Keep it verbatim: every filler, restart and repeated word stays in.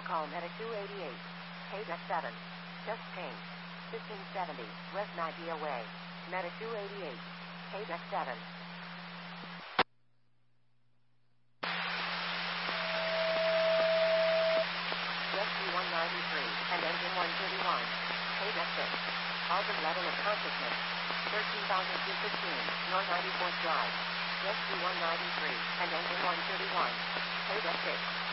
call Medic two eighty-eight. K deck seven. Just change. fifteen seventy, West Nigeria Way. Medic two eighty-eight. K deck seven. Rescue one ninety-three, and engine one thirty-one. K deck six. Orbit level of consciousness. thirteen thousand two hundred fifteen, North ninety-fourth Drive. Rescue one ninety-three, and engine one thirty-one. K deck six.